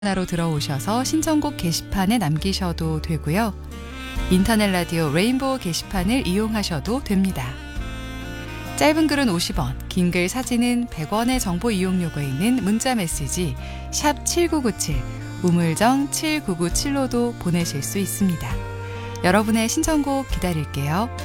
하나로 들어오셔서 신청곡 게시판에 남기셔도 되고요. 인터넷 라디오 레인보우 게시판을 이용하셔도 됩니다. 짧은 글은 50원, 긴 글 사진은 100원의 정보 이용료가 있는 문자 메시지 샵 7997, 우물정 7997로도 보내실 수 있습니다. 여러분의 신청곡 기다릴게요.